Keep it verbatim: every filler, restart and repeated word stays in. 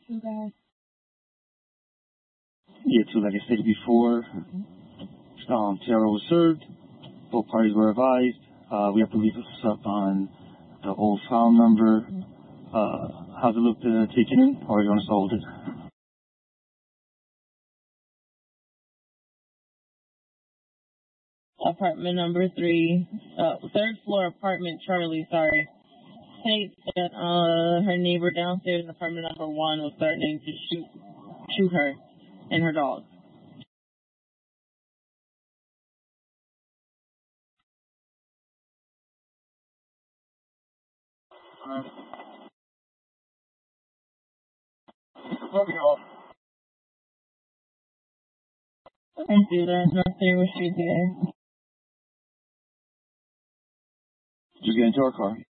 Two guys. Yeah, two, like I said before, um, Terror was served. Both parties were advised. Uh, we have to leave us up on the old file number. Uh, how's it look to take it in, or are you going to hold it? Apartment number three, uh, third floor apartment, Charlie, sorry. States that, uh, her neighbor downstairs in apartment number one was threatening to shoot, shoot her and her dog. Um, okay, well. I see that. North Three Street there. Just get into our car.